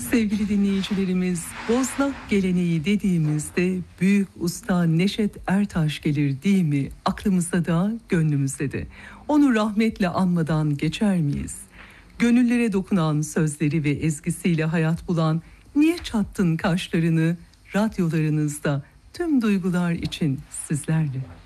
Sevgili dinleyicilerimiz, Bozlak geleneği dediğimizde büyük usta Neşet Ertaş gelir değil mi? Aklımızda da gönlümüzde de. Onu rahmetle anmadan geçer miyiz? Gönüllere dokunan sözleri ve ezgisiyle hayat bulan "Niye çattın kaşlarını" radyolarınızda tüm duygular için sizlerle.